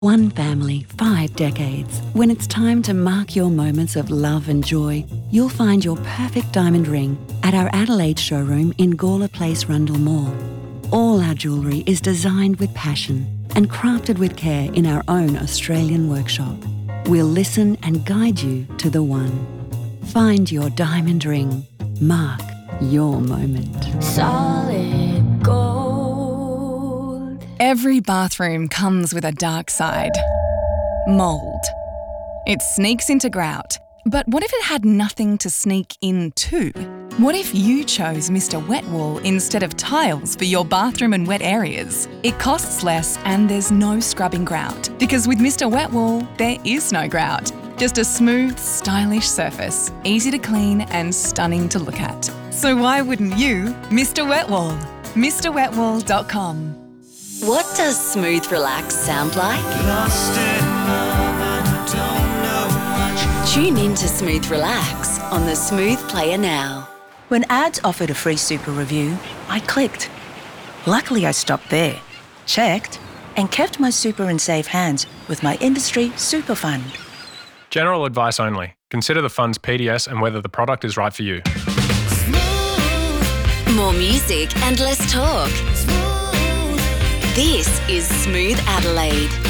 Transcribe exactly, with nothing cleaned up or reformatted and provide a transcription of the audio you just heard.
One family, five decades. When it's time to mark your moments of love and joy, you'll find your perfect diamond ring at our Adelaide showroom in Gawler Place, Rundle Mall. All our jewellery is designed with passion and crafted with care in our own Australian workshop. We'll listen and guide you to the one. Find your diamond ring. Mark your moment. Solid gold. Every bathroom comes with a dark side. Mould. It sneaks into grout. But what if it had nothing to sneak into? What if you chose Mister Wet Wool instead of tiles for your bathroom and wet areas? It costs less and there's no scrubbing grout. Because with Mister Wet Wool, there is no grout. Just a smooth, stylish surface, easy to clean and stunning to look at. So why wouldn't you Mister Wet Wool? Mr Wet Wool dot com. What does smooth relax sound like? Lost in love and don't know much. Tune in to Smooth Relax on the Smooth Player now. When ads offered a free super review, I clicked. Luckily, I stopped there, checked, and kept my super in safe hands with my industry super fund. General advice only. Consider the fund's P D S and whether the product is right for you. More music and less talk. This is Smooth Adelaide.